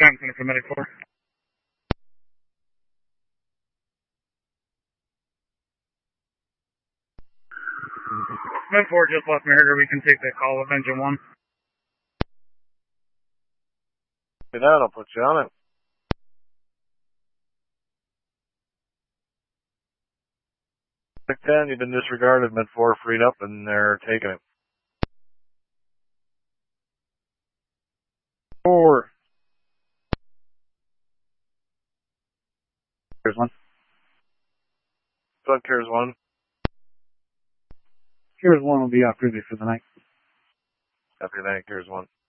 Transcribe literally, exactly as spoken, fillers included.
Time center for Medic four. Med four just left Merger. We can take that call with engine one. Do that, I'll put you on it. ten, you've been disregarded. Med four freed up and they're taking it. Four. Here's one. Sub Cares one. Here's one will be off duty for the night. After that, Cares one.